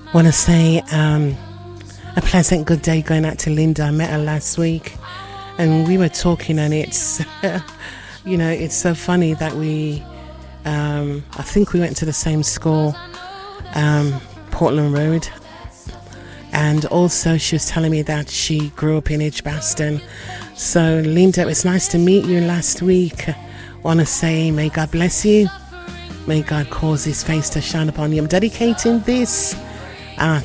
Want to say a pleasant good day going out to Linda. I met her last week and we were talking, and it's it's so funny that we I think we went to the same school, Portland Road, and also she was telling me that she grew up in Edgbaston. So Linda, it's nice to meet you last week. Want to say may God bless you, may God cause his face to shine upon you. I'm dedicating this